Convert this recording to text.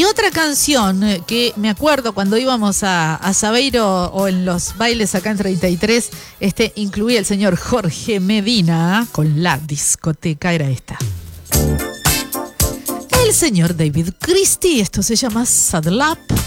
Y otra canción que me acuerdo cuando íbamos a Sabeiro o en los bailes acá en 33, incluía el señor Jorge Medina con La Discoteca, era esta. El señor David Christie, esto se llama Saddle Up.